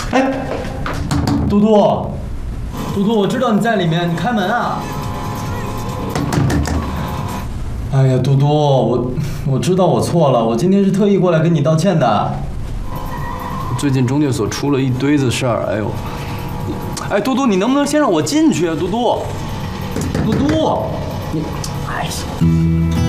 哎，嘟嘟，嘟嘟，我知道你在里面，你开门啊！哎呀，嘟嘟，我知道我错了，我今天是特意过来跟你道歉的。最近中介所出了一堆子事儿，哎呦，哎，嘟嘟，你能不能先让我进去啊？嘟嘟，嘟嘟，你，哎呀。